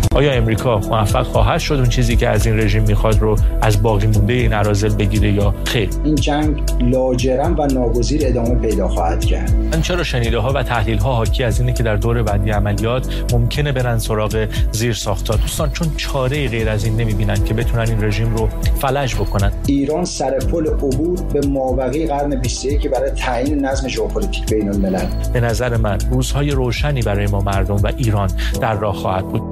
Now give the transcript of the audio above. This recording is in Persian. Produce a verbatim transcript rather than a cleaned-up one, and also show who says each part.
Speaker 1: آیا امریکا موفق خواهد شد اون چیزی که از این رژیم میخواد رو از باقی مونده این اراذل بگیره یا خیر؟
Speaker 2: این جنگ لاجرم و ناگزیر ادامه پیدا خواهد کرد.
Speaker 1: من چرا شنیده ها و تحلیل ها حاکی از اینه که در دور بعدی عملیات ممکنه برن سراغ زیر ساخت‌ها دوستان، چون چاره غیر از این نمیبینن که بتونن این رژیم رو فلج بکنن.
Speaker 2: ایران سر پل عبور به مابقی قرن بیست و یک برای تعیین نظم ژئوپلیتیک بین الملل.
Speaker 1: به نظر من روزهای روشنی برای ما مردم و ایران در راه خواهد بود.